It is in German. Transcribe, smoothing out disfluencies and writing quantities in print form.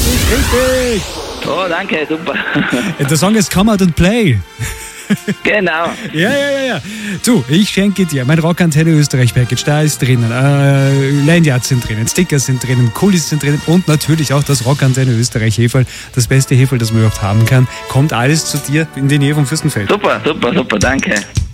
Richtig! Oh, danke, super. Der Song ist Come Out and Play. Genau. Ja. Du, ich schenke dir mein Rockantenne Österreich Package. Da ist drinnen, Lanyards sind drinnen, Stickers sind drinnen, Kulis sind drinnen und natürlich auch das Rockantenne Österreich Heferl. Das beste Heferl, das man überhaupt haben kann. Kommt alles zu dir in die Nähe vom Fürstenfeld. Super, danke.